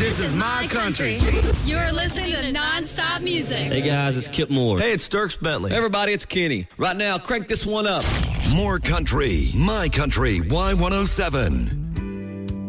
This is my country. You're listening to Non-Stop Music. Hey guys, it's Kip Moore. Hey, it's Dierks Bentley. Hey everybody, it's Kenny. Right now, crank this one up. More country, my country, Y107.